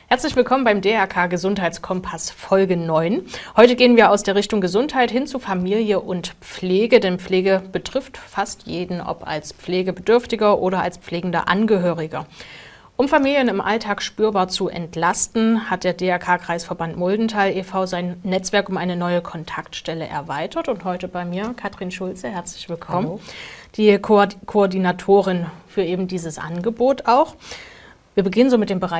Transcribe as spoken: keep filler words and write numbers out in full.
Herzlich willkommen beim D R K Gesundheitskompass Folge neun. Heute gehen wir aus der Richtung Gesundheit hin zu Familie und Pflege, denn Pflege betrifft fast jeden, ob als Pflegebedürftiger oder als pflegender Angehöriger. Um Familien im Alltag spürbar zu entlasten, hat der D R K-Kreisverband Muldental e V sein Netzwerk um eine neue Kontaktstelle erweitert. Und heute bei mir Katrin Schulze, herzlich willkommen, Hallo. Die Ko Koordinatorin für eben dieses Angebot auch. Wir beginnen so mit dem Bereich